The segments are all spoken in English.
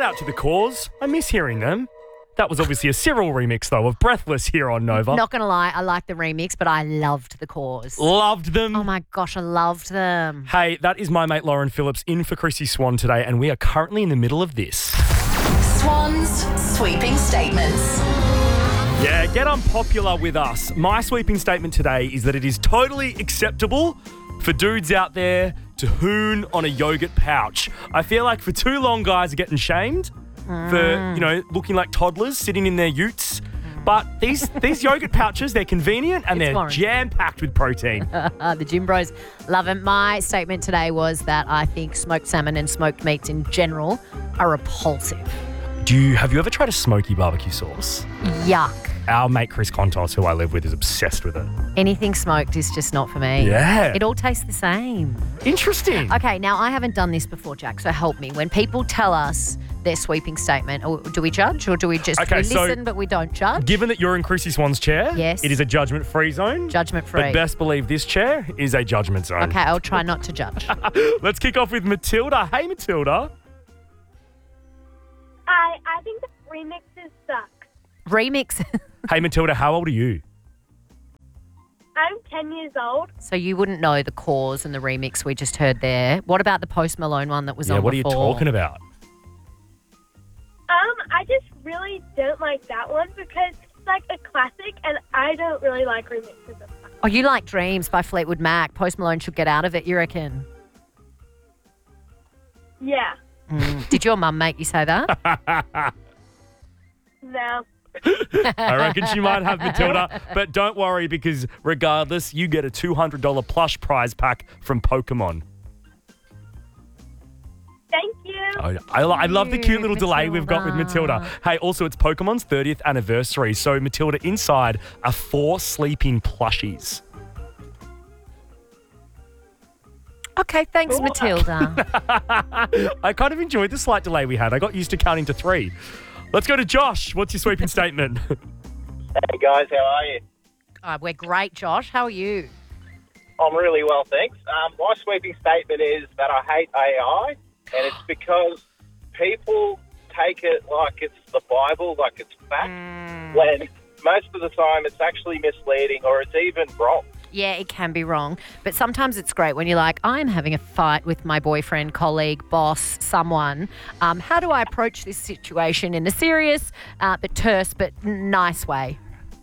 out to The Cause. I miss hearing them. That was obviously a Cyril remix, though, of Breathless here on Nova. Not going to lie, I like the remix, but I loved The Cause. Loved them. Oh, my gosh, I loved them. Hey, that is my mate Lauren Phillips in for Chrissy Swan today, and we are currently in the middle of this. Swan's sweeping statements. Yeah, get unpopular with us. My sweeping statement today is that it is totally acceptable for dudes out there to hoon on a yogurt pouch. I feel like for too long, guys are getting shamed for, looking like toddlers sitting in their utes. But these yogurt pouches, they're convenient and they're jam-packed with protein. The gym bros love them. My statement today was that I think smoked salmon and smoked meats in general are repulsive. Have you ever tried a smoky barbecue sauce? Yuck. Our mate Chris Contos, who I live with, is obsessed with it. Anything smoked is just not for me. Yeah. It all tastes the same. Interesting. Okay, now I haven't done this before, Jack, so help me. When people tell us their sweeping statement, or do we judge or do we just listen but we don't judge? Given that you're in Chrissy Swan's chair, yes, it is a judgment-free zone. Judgment-free. But best believe this chair is a judgment zone. Okay, I'll try not to judge. Let's kick off with Matilda. Hey, Matilda. I think the remixes suck. Remix. Hey, Matilda, how old are you? I'm 10 years old. So you wouldn't know The Cause and the remix we just heard there. What about the Post Malone one that was on what before? are you talking about? I just really don't like that one because it's like a classic and I don't really like remixes of that. Oh, you like Dreams by Fleetwood Mac. Post Malone should get out of it, you reckon? Yeah. Did your mum make you say that? No. I reckon she might have, Matilda. But don't worry because regardless, you get a $200 plush prize pack from Pokemon. Thank you. Oh, I love the cute little delay we've got with Matilda. Hey, also, it's Pokemon's 30th anniversary. So, Matilda, inside are 4 sleeping plushies. Okay, thanks, Matilda. I kind of enjoyed the slight delay we had. I got used to counting to 3. Let's go to Josh. What's your sweeping statement? Hey guys, how are you? We're great, Josh. How are you? I'm really well, thanks. My sweeping statement is that I hate AI, and it's because people take it like it's the Bible, like it's fact, when most of the time it's actually misleading or it's even wrong. Yeah, it can be wrong. But sometimes it's great when you're like, I'm having a fight with my boyfriend, colleague, boss, someone. How do I approach this situation in a serious but terse but nice way?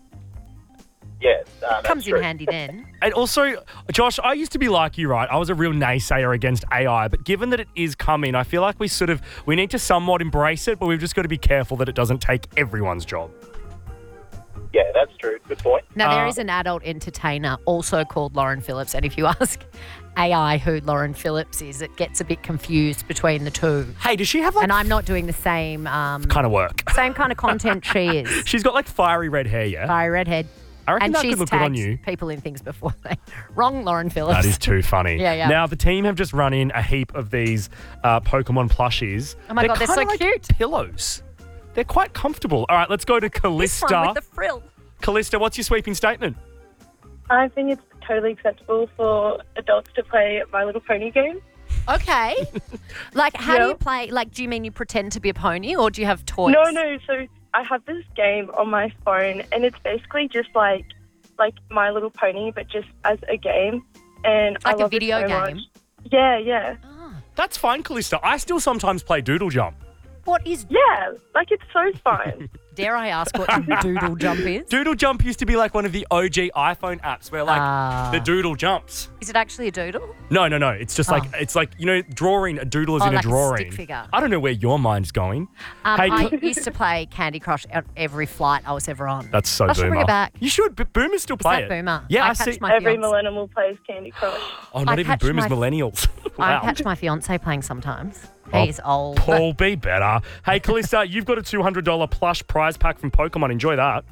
Yes, that's Comes true. in handy then. And also, Josh, I used to be like you, right? I was a real naysayer against AI, but given that it is coming, I feel like we need to somewhat embrace it, but we've just got to be careful that it doesn't take everyone's job. Yeah, that's true. Good point. Now, there is an adult entertainer also called Lauren Phillips, and if you ask AI who Lauren Phillips is, it gets a bit confused between the two. Hey, does she have like And I'm not doing the same kind of work? same kind of content she is. She's got like fiery red hair, yeah? Fiery redhead. I reckon And that she's could look good on tagged you. people in things before they... Wrong, Lauren Phillips. That is too funny. Yeah. Now, the team have just run in a heap of these Pokemon plushies. Oh my God, they're so kinda like cute. Pillows. They're quite comfortable. All right, let's go to This Callista. one with the frill. Callista, what's your sweeping statement? I think it's totally acceptable for adults to play My Little Pony game. Okay. Like, how do Yeah. you play? Like, do you mean you pretend to be a pony or do you have toys? No. So I have this game on my phone and it's basically just like My Little Pony, but just as a game. And I Like a love it video so game? much. Yeah. Oh, That's fine, Callista. I still sometimes play Doodle Jump. what is... Yeah, like it's so fun. Dare I ask what Doodle Jump is? Doodle Jump used to be like one of the OG iPhone apps where like the doodle jumps. Is it actually a doodle? No. It's just it's like, drawing a doodle is in like a a drawing. stick figure. I don't know where your mind's going. Hey, I used to play Candy Crush at every flight I was ever on. That's so I should boomer. bring it back. You should, but boomers still play that it. boomer? Yeah, I catch see. my Every fiance- millennial plays Candy Crush. Oh, not I even catch boomers, my- millennials. I Wow. catch my fiance playing sometimes. Oh, He's old. Paul, be better. Hey, Callista, you've got a $200 plush prize pack from Pokemon. Enjoy that.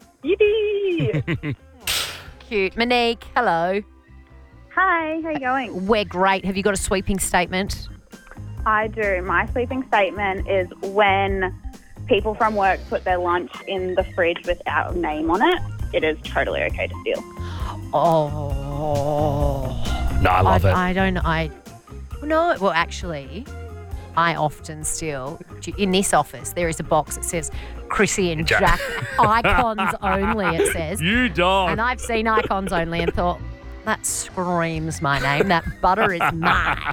Yippee! Cute. Monique, hello. Hi, how you going? We're great. Have you got a sweeping statement? I do. My sleeping statement is when people from work put their lunch in the fridge without a name on it, it is totally okay to steal. Oh. No, I love it. I don't... No, well, actually, I often still, in this office, there is a box that says Chrissy and Jack icons only, it says. You dog. And I've seen icons only and thought, that screams my name. That butter is mine.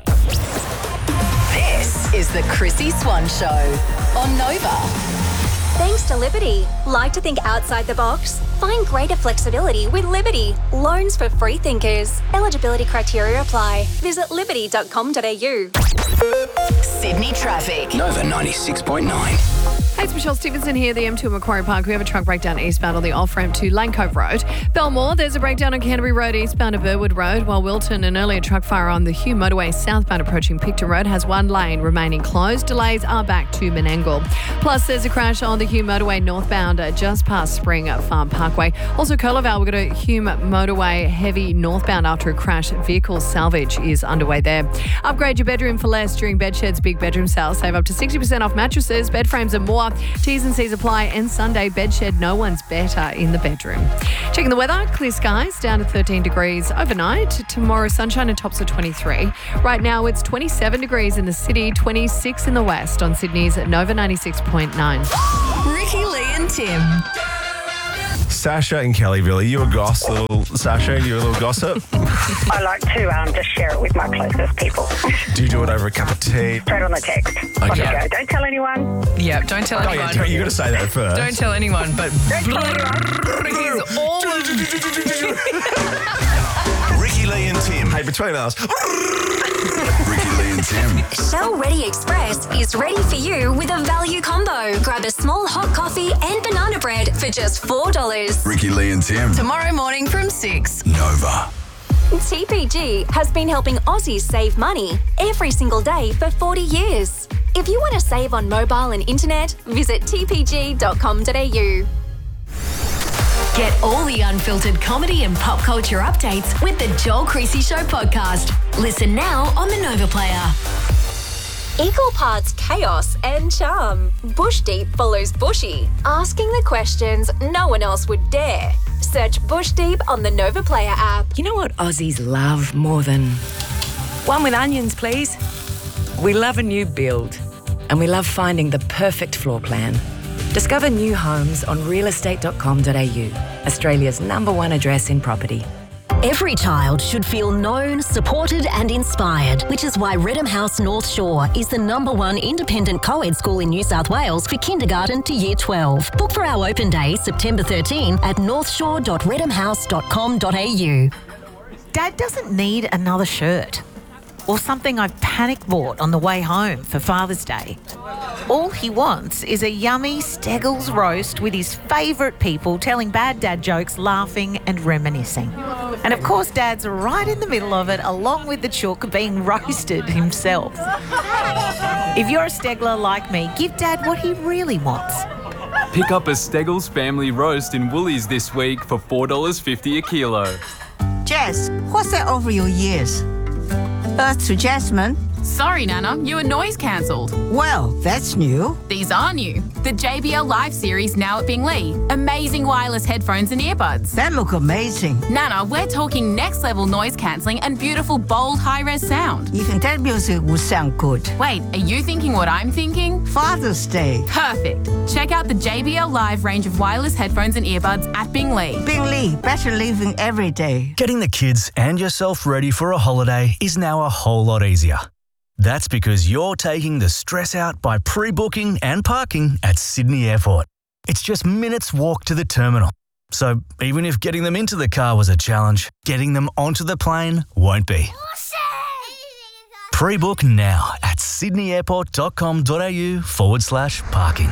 This is the Chrissy Swan Show on Nova. Thanks to Liberty. Like to think outside the box? Find greater flexibility with Liberty. Loans for free thinkers. Eligibility criteria apply. Visit liberty.com.au. Sydney traffic. Nova 96.9. Hey, it's Michelle Stevenson here, the M2 Macquarie Park. We have a truck breakdown eastbound on the off-ramp to Lane Cove Road. Belmore, there's a breakdown on Canterbury Road eastbound to Burwood Road, while Wilton, an earlier truck fire on the Hugh Motorway southbound approaching Picton Road, has one lane remaining closed. Delays are back to Menangle. Plus, there's a crash on the Hugh Motorway northbound just past Spring Farm Parkway. Also, Curleval, we've got a Hugh Motorway heavy northbound after a crash. Vehicle salvage is underway there. Upgrade your bedroom for less during Bedshed's big bedroom sale. Save up to 60% off mattresses, bed frames and more. T's and C's apply. And Sunday, Bedshed, no one's better in the bedroom. Checking the weather, clear skies, down to 13 degrees overnight. Tomorrow, sunshine and tops of 23. Right now, it's 27 degrees in the city, 26 in the west on Sydney's Nova 96.9. Ricky, Lee and Tim. Sasha in Kellyville, are you a goss, little Sasha? Are you a little gossip? I like to just share it with my closest people. Do you do it over a cup of tea? Straight on the text. Okay. Off you go. Don't tell anyone. Yeah, don't tell anyone. Yeah, you got to say that first. Don't tell anyone, but Ricky's all Ricky, Lee and Tim. Hey, between us. Ricky, Lee and Tim. Shell Ready Express is ready for you with a value combo. Grab a small hot coffee and banana bread for just $4. Ricky, Lee and Tim. Tomorrow morning from 6. Nova. TPG has been helping Aussies save money every single day for 40 years. If you want to save on mobile and internet, visit tpg.com.au. Get all the unfiltered comedy and pop culture updates with the Joel Creasy Show podcast. Listen now on the Nova Player. Equal parts chaos and charm. Bush Deep follows Bushy, asking the questions no one else would dare. Search Bush Deep on the Nova Player app. You know what Aussies love more than... One with onions, please. We love a new build, and we love finding the perfect floor plan. Discover new homes on realestate.com.au, Australia's #1 address in property. Every child should feel known, supported and inspired, which is why Redham House North Shore is the #1 independent co-ed school in New South Wales for kindergarten to year 12. Book for our open day, September 13 at northshore.redhamhouse.com.au. Dad doesn't need another shirt or something I've panic bought on the way home for Father's Day. All he wants is a yummy Steggles roast with his favourite people telling bad dad jokes, laughing and reminiscing. And of course, Dad's right in the middle of it, along with the chook being roasted himself. If you're a Stegler like me, give Dad what he really wants. Pick up a Steggles family roast in Woolies this week for $4.50 a kilo. Jess, what's that over your ears? To Jasmine. Sorry, Nana, your noise cancelled. Well, that's new. These are new. The JBL Live series now at Bingley. Amazing wireless headphones and earbuds. That look amazing. Nana, we're talking next level noise cancelling and beautiful, bold, high-res sound. Even that music will sound good. Wait, are you thinking what I'm thinking? Father's Day. Perfect. Check out the JBL Live range of wireless headphones and earbuds at Bingley. Bingley, better living every day. Getting the kids and yourself ready for a holiday is now a whole lot easier. That's because you're taking the stress out by pre-booking and parking at Sydney Airport. It's just minutes walk to the terminal. So even if getting them into the car was a challenge, getting them onto the plane won't be. Pre-book now at sydneyairport.com.au/parking.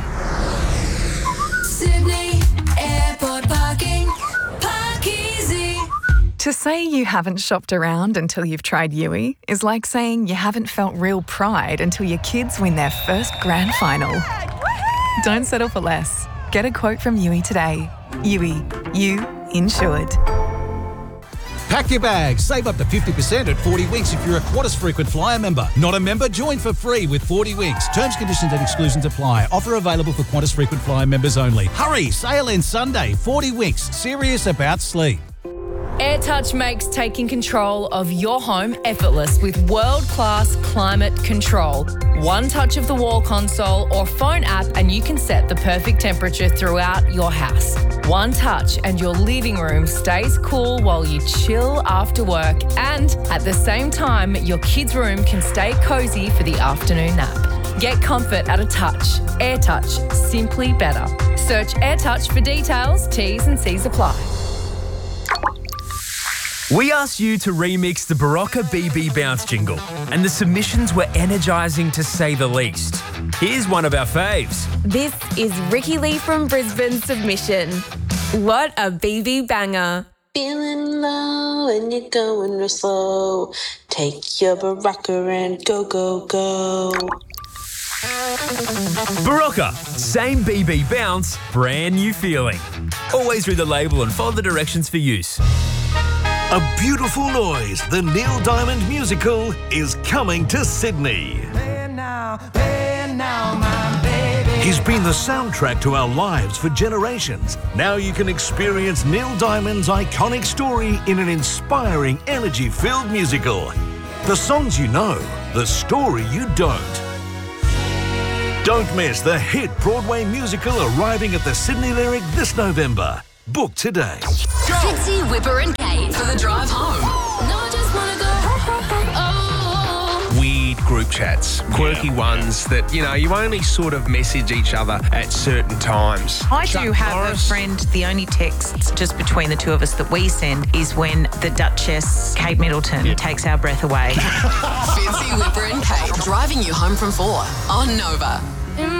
Sydney Airport parking. Park easy. To say you haven't shopped around until you've tried Yui is like saying you haven't felt real pride until your kids win their first grand final. Don't settle for less. Get a quote from Yui today. Yui, you insured. Pack your bags. Save up to 50% at 40 Winks if you're a Qantas frequent flyer member. Not a member? Join for free with 40 Winks. Terms, conditions and exclusions apply. Offer available for Qantas frequent flyer members only. Hurry! Sale ends Sunday. 40 Winks. Serious about sleep. AirTouch makes taking control of your home effortless with world-class climate control. One touch of the wall console or phone app and you can set the perfect temperature throughout your house. One touch and your living room stays cool while you chill after work, and at the same time, your kids' room can stay cozy for the afternoon nap. Get comfort at a touch. AirTouch, simply better. Search AirTouch for details. T's and C's apply. We asked you to remix the Barocca BB Bounce jingle, and the submissions were energising to say the least. Here's one of our faves. This is Ricky Lee from Brisbane's submission. What a BB banger. Feeling low and you're going real slow. Take your Barocca and go, go, go. Barocca, same BB bounce, brand new feeling. Always read the label and follow the directions for use. A Beautiful Noise, the Neil Diamond musical, is coming to Sydney. He's been the soundtrack to our lives for generations. Now you can experience Neil Diamond's iconic story in an inspiring, energy-filled musical. The songs you know, the story you don't. Don't miss the hit Broadway musical arriving at the Sydney Lyric this November. Book today. Fitzy, Whipper and Kate for the drive home. No, I just want to go Weird group chats, quirky ones that, you only sort of message each other at certain times. I do have a friend, the only texts just between the two of us that we send is when the Duchess, Kate Middleton, takes our breath away. Fitzy, Whipper and Kate driving you home from 4 on Nova.